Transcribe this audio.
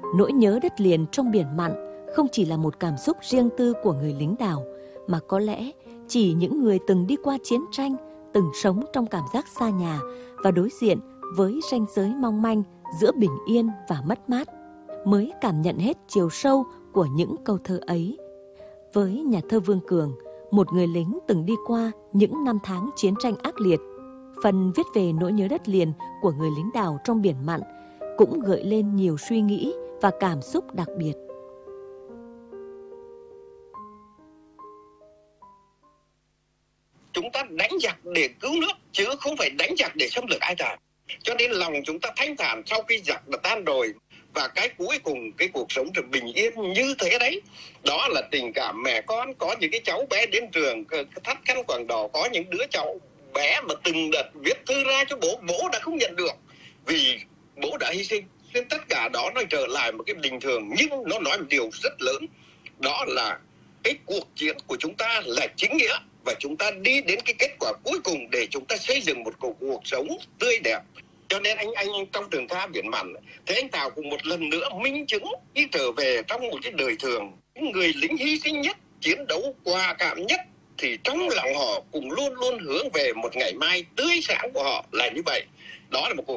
Nỗi nhớ đất liền trong biển mặn không chỉ là một cảm xúc riêng tư của người lính đảo, mà có lẽ chỉ những người từng đi qua chiến tranh, từng sống trong cảm giác xa nhà và đối diện với ranh giới mong manh giữa bình yên và mất mát mới cảm nhận hết chiều sâu của những câu thơ ấy. Với nhà thơ Vương Cường, một người lính từng đi qua những năm tháng chiến tranh ác liệt, phần viết về nỗi nhớ đất liền của người lính đảo trong biển mặn cũng gợi lên nhiều suy nghĩ và cảm xúc đặc biệt. Chúng ta đánh giặc để cứu nước chứ không phải đánh giặc để xâm lược ai cả. Cho nên lòng chúng ta thanh thản sau khi giặc đã tan rồi. Và cái cuối cùng cái cuộc sống được bình yên như thế đấy. Đó là tình cảm mẹ con. Có những cái cháu bé đến trường thắt khăn quàng đỏ. Có những đứa cháu bé mà từng đợt viết thư ra cho bố. Bố đã không nhận được vì bố đã hy sinh. Nên tất cả đó nó trở lại một cái bình thường. Nhưng nó nói một điều rất lớn. Đó là cái cuộc chiến của chúng ta là chính nghĩa. Và chúng ta đi đến cái kết quả cuối cùng để chúng ta xây dựng một cuộc sống tươi đẹp. Cho nên anh trong trường ca biển mặn, thế anh Tào cùng một lần nữa minh chứng đi trở về trong một cái đời thường. Những người lính hy sinh nhất, chiến đấu quả cảm nhất, thì trong lòng họ cũng luôn luôn hướng về một ngày mai tươi sáng của họ là như vậy. Đó là một cuộc